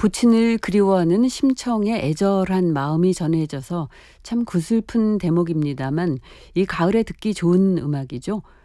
부친을 그리워하는 심청의 애절한 마음이 전해져서 참 구슬픈 대목입니다만 이 가을에 듣기 좋은 음악이죠.